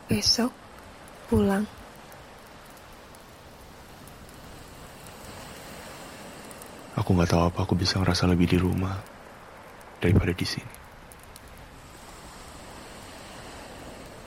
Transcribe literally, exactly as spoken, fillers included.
Besok pulang. Aku nggak tahu apa aku bisa ngerasa lebih di rumah daripada di sini.